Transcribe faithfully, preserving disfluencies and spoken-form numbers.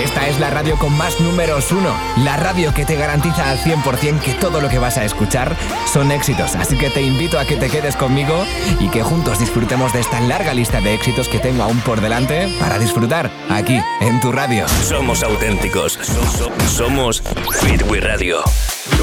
Esta es la radio con más números uno. La radio que te garantiza al cien por ciento que todo lo que vas a escuchar son éxitos. Así que te invito a que te quedes conmigo y que juntos disfrutemos de esta larga lista de éxitos que tengo aún por delante para disfrutar aquí en tu radio. Somos auténticos. Somos Beat We Radio.